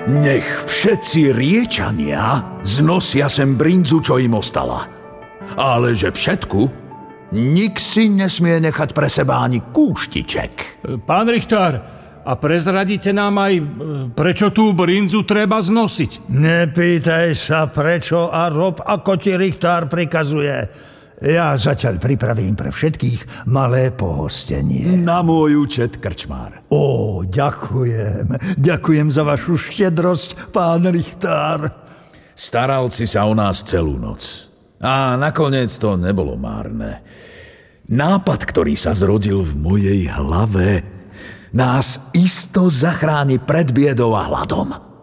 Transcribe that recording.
Nech všetci Riečania znosia sem brinzu, čo im ostala. Ale že všetku, nik si nesmie nechať pre seba ani kúštiček. Pán Richtár, a prezradíte nám aj, prečo tú brinzu treba znosiť? Nepýtaj sa prečo a rob, ako ti Richtár prikazuje. Ja zatiaľ pripravím pre všetkých malé pohostenie. Na môj účet, krčmár. Ó, ďakujem. Ďakujem za vašu štedrosť, pán Richtár. Staral si sa o nás celú noc. A nakoniec to nebolo márne. Nápad, ktorý sa zrodil v mojej hlave, nás isto zachráni pred biedou a hladom.